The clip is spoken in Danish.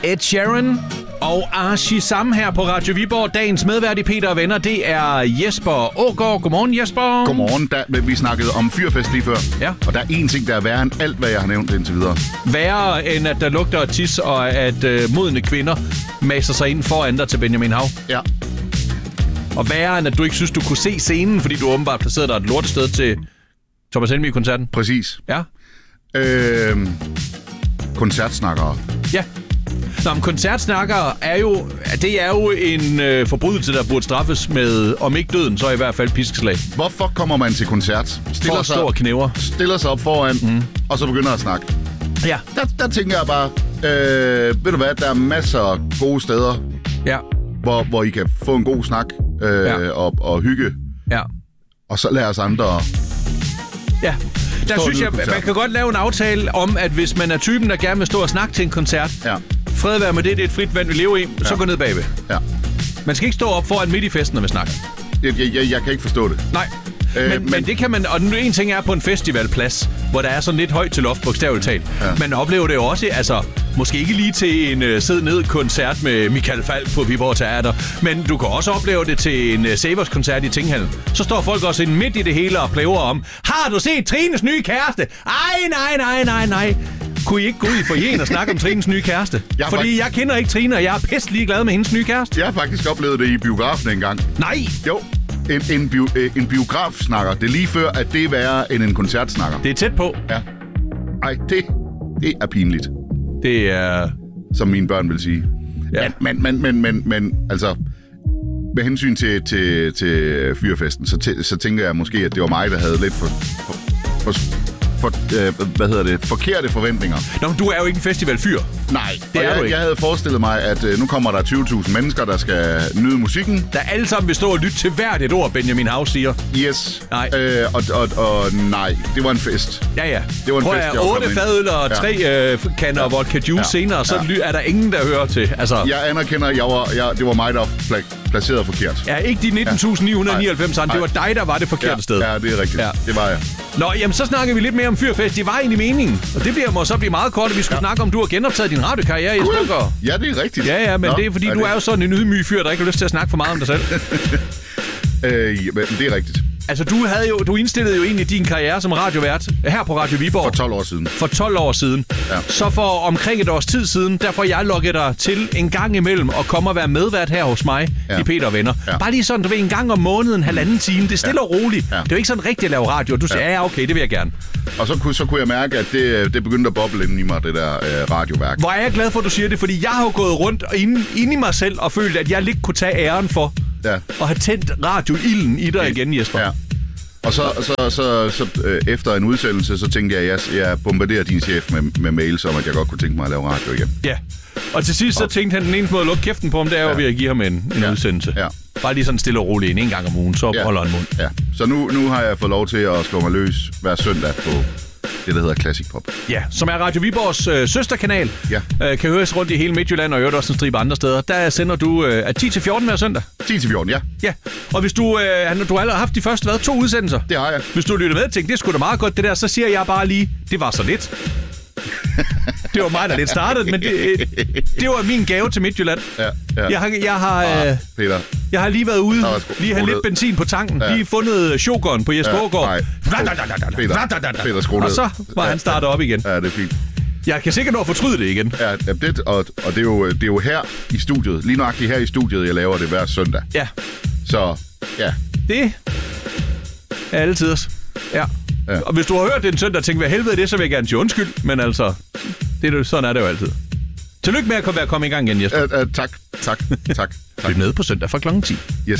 Ed Sheeran og Archie Sam her på Radio Viborg. Dagens medvært i Peter og Venner, det er Jesper Aagaard. Godmorgen, Jesper. Godmorgen. Vi snakkede om fyrfest lige før. Ja. Og der er én ting, der er værre end alt, hvad jeg har nævnt indtil videre. Værre end at der lugter af tis, og at modne kvinder maser sig ind foran dig til Benjamin Hav. Ja. Og værre end at du ikke synes, du kunne se scenen, fordi du åbenbart placerede dig et lortested til Thomas Helmig-koncerten. Præcis. Ja. Koncertsnakkere. Ja. Nå, men koncertsnakkere er jo en forbrydelse, der burde straffes med, om ikke døden, så i hvert fald piskeslag. Hvorfor kommer man til koncert? Stiller sig op foran, og så begynder at snakke. Ja. Der tænker jeg bare, ved du hvad, der er masser af gode steder, ja, hvor I kan få en god snak og hygge. Ja. Og så lærer os andre. Ja. Der synes jeg, man kan godt lave en aftale om, at hvis man er typen, der gerne vil stå og snakke til en koncert, fred være med det er et frit vand, vi lever i, så gå ned bagved. Ja. Man skal ikke stå op foran midt i festen, når vi snakker. Jeg kan ikke forstå det. Nej, men det kan man, og en ting er på en festivalplads, hvor der er sådan lidt højt til loft, bogstaveligt talt. Ja. Man oplever det jo også, altså, måske ikke lige til en sid-ned-koncert med Michael Falch på Viborg Teater, men du kan også opleve det til en Savers-koncert i Tinghallen. Så står folk også midt i det hele og plæver om, har du set Trines nye kæreste? Ej, nej. Kunne I ikke gå ud i foyeren og snakke om Trines nye kæreste? Fordi jeg kender ikke Trine, og jeg er pisse ligeglad med hendes nye kæreste. Jeg har faktisk oplevet det i biografen engang. Nej! Jo. En biografsnakker. Det er lige før, at det er værre end en koncertsnakker. Det er tæt på. Ja. Ej, det er pinligt. Det er... Som mine børn vil sige. Ja. Men altså... Med hensyn til fyrfesten, så tænker jeg måske, at det var mig, der havde lidt forkerte forventninger. Nå, men du er jo ikke en festivalfyr. Nej, jeg havde forestillet mig, at nu kommer der 20.000 mennesker, der skal nyde musikken. Der alle sammen vil stå og lytte til hvert et ord, Benjamin Hav siger. Yes. Nej. Og nej, det var en fest. Ja. Det var en fest, 8 fadøl og 3 kander vodka juice senere, så er der ingen, der hører til. Altså... Jeg anerkender, det var mig, der placeret forkert. Ja, ikke de 19.999, det var dig, der var det forkerte sted. Ja, det er rigtigt. Ja. Det var jeg. Nå, jamen så snakker vi lidt mere om fyrfest. Det var egentlig meningen. Og det må så blive meget kort, at vi skulle snakke om, du har genoptaget din radiokarriere, Jesper. Ja, det er rigtigt. Ja, men det er fordi, du er jo sådan en ydmyg fyr, der ikke har lyst til at snakke for meget om dig selv. Det er rigtigt. Altså, du indstillede jo egentlig din karriere som radiovært her på Radio Viborg. For 12 år siden. Ja. Så for omkring et års tid siden, der får jeg lukket dig til en gang imellem og komme og være medvært her hos mig i Peter og Venner. Ja. Bare lige sådan, du ved, en gang om måneden, 1,5 time. Det er stille og roligt. Ja. Det er jo ikke sådan rigtigt at lave radio. Du siger, ja, okay, det vil jeg gerne. Og så kunne jeg mærke, at det begyndte at boble inden i mig, det der radioværk. Hvor er jeg glad for, at du siger det, fordi jeg har jo gået rundt inde i mig selv og følt, at jeg lidt kunne tage æren for at have tændt radioilden i dig igen, Jesper. Ja. Og så efter en udsendelse, så tænkte jeg, at jeg bombarderer din chef med mails om, at jeg godt kunne tænke mig at lave radio igen. Ja, og til sidst så tænkte han, den eneste måde at lukke kæften på ham, det er jo ved at give ham en udsendelse. Ja. Bare lige sådan stille og roligt en gang om ugen, så holder han mund. Ja. Så nu har jeg fået lov til at slå mig løs hver søndag på det, der hedder Classic Pop. Ja, som er Radio Viborgs søsterkanal. Ja. Kan høres rundt i hele Midtjylland og øvrigt også en stribe andre steder. Der sender du 10-14 hver søndag. 10-14, ja. Ja, og hvis du har haft de første 2 udsendelser. Det har jeg. Hvis du lytter med og tænker, det skulle da meget godt det der, så siger jeg bare lige, det var så lidt. Det var mig, der lidt startede, men det var min gave til Midtjylland. Ja. Peter. Jeg har lige været ude, lige have lidt benzin på tanken, lige fundet Shogun på Jesper Aagaard. Peter, skru ned. Og så var han startet op igen. Ja, det er fint. Jeg kan sikkert nå at fortryde det igen. Ja, og det er jo her i studiet, lige nøjagtigt her i studiet, jeg laver det hver søndag. Ja. Så, ja. Det er altid. Ja. Og hvis du har hørt det en søndag og tænkt, hvad helvede er det, så vil jeg gerne sige undskyld. Men altså, sådan er det jo altid. Tillykke med at komme i gang igen, Jesper. Tak. Lyt med på søndag fra kl. 10. Yes.